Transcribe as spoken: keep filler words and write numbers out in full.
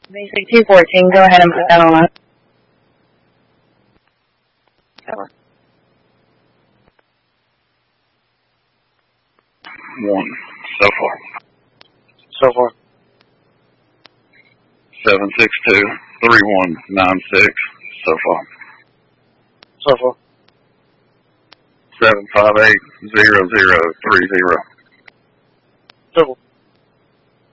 Basic two fourteen, go ahead and put that on. Over. One, so far. So far. Seven six two three one nine six, so far. So far. Seven five eight zero zero three zero. Double.